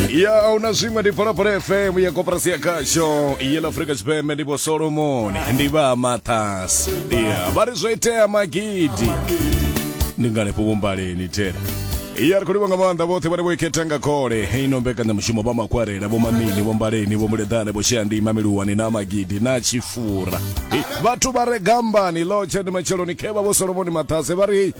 Ya unazima di para FM ya Koperasi Kasho ya Afrika Speme di Solomon ndi ba Matas ya bari zoite ya Magidi ningane pumbale ni tena iya kuri bangamanda bote bari bweketanga kore inombeka na mushimo ba makwarera bo mamini bo mbaleni bo muledane bo shandi mamiluwani na Magidi na Chifura batu bare gamba ni locha de machelo ni keba bo Solomon Matase bari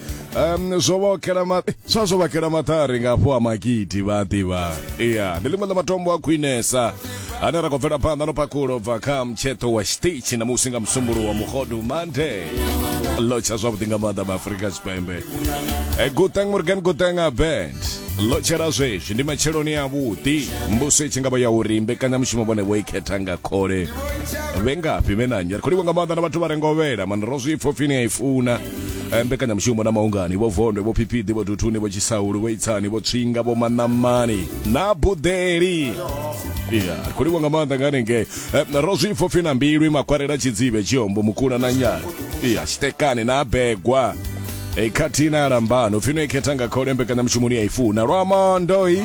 zobokera matari ngapo Magidi batiba iya ndilimala matombo akwinesa anara kofera panda no pakuro vaka mcheto wa Stitch na musinga msumburu wa Muhodu Mande locha zobtinga manda ba Afrika Spembe gutang morgan gutanga band locha razesh ndi machero ni abuti mbuse chingaba ya urimbe kana mshimo bone weketanga kore venga pimenanya kuri wanga manda na batu barengovera man rozi fofini aifuna mbekanya mshumo na maungani bo vondo bo pipidi bo tutuni bo chisauru bo itsani bo tsinga bo manamani na buderi iya kuri wanga manda nganenge rozi fofina mbiru makwarera chidzibe chombo mukuna na nyara iya chitekane na begwa katina rambano fino iketanga kore mbekanya mshumuni aifuna ramandoi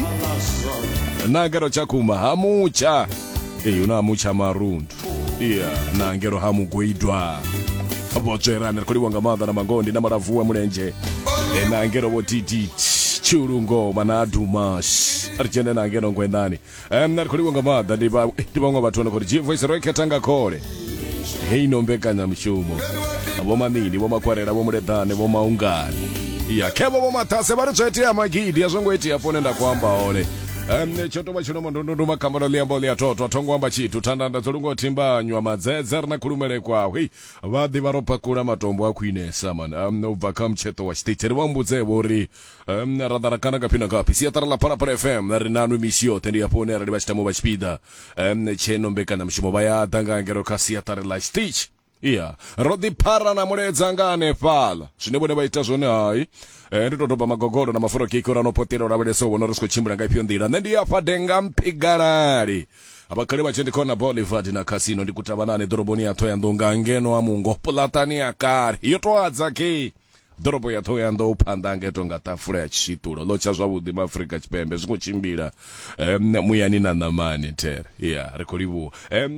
nagero chakuma hamucha una mucha marundu iya nangero hamugwidwa abocherana kuri wanga manda na mangondi na maravuwa mulenje nangero botiti churungo manadumash arjene nangero ngwendani kuri wanga manda ndibangwa batona kuri voice reketanga kore inombekanya mshumo abo manini bo makwarera bo muledane bo maungani iya kebo bo Matase bari zoite ya Magidi yazongweti afone nda kwamba ole choto bachino mondundu makamara liambo lia toto atongwamba chitu tandanda tolungo timba nywa madzedzer na kulumere kwawe vadi varopa kura matombo akwinesa man vaka mcheto wa Stitch wambudze bori radarakana kapina kapi siatara la para FM na rinanu misio tendi yapone radi bachitamo bachipida cheno mbeka na mshimo baya danga ngero kasi atara la Stitch iya rodi para na muredza ngane pala shinebone baita zone hai nditotopa magogoro na mafuro kikora no potero rabele so wono risko chimbura ngaipyo ndira ndi apa denga mpigarari abakale bachende kona Boulevard na casino ndikutabanane doroboni atoya ndonga ngeno amungo platani akari yoto adzake dorobo yatoya ndo upandange tonga tafura chituro locha zwabudi ma Afrika Chipembe zikuchimbira muyani na namani tere yeah rekoribu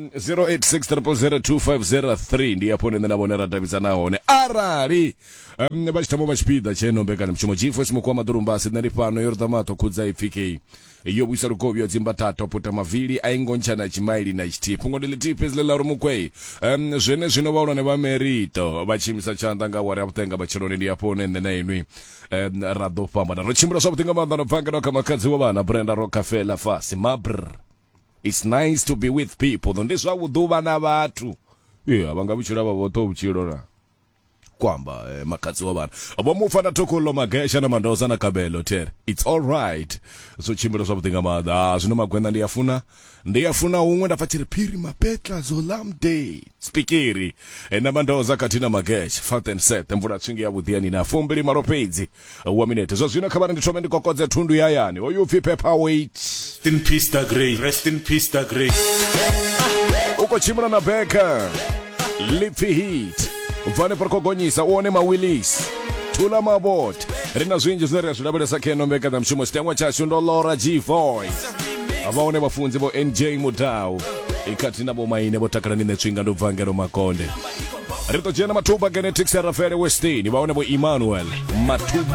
0860002503 ndi yapone ndabonera tabisa naone arari bachitamo bachipida cheno mbekana mchimo chifo simukwa madurumbasi nari pano yordamato kudza ifike yobwisa rukobyo dzimbatata puta mavili aingoncha na chimaili na chitipu ngodele tipes lela rumukwe zvene zvinovaona nevamerito vachimisa chanda nga wari aputenga bachironi ndi yapone ndeneinwi radofamba rochimbira swaputenga manda nopangana kama kadzi wavana Brenda Rockefeller fasi mabr it's nice to be with people ndizva uduva na vatu yeah vangavichira vavoto uchirora kwamba makadzi wavana abomufana tokolo magesha na mandoza na kabelo tere it's all right so chimbira swaputenga manda zvino magwenda ndiyafuna umwe ndafachiri piri mapetla zolamde spikiri na mandoza katina magesha fat and set mvura tsingi ya budhiani na fumbiri maropedzi wa minete zo zvino kabana nditomendi kokodze tundu yayani oyufi paperweight rest in peace the great rest in peace the great uko chimbira na beka lipi hit vane parkogonyisa uone mawilis tula mabot rina zwinji zere zvidabele sakeno mbeka na mshumo stemwa chachu ndo Laura G Voice abaone bafunzi bo NJ Mudau ikati nabo maine botakana nine twinga ndo vangero makonde rito jena Matuba Genetics ya Rafael Westini baone bo Emmanuel Matuba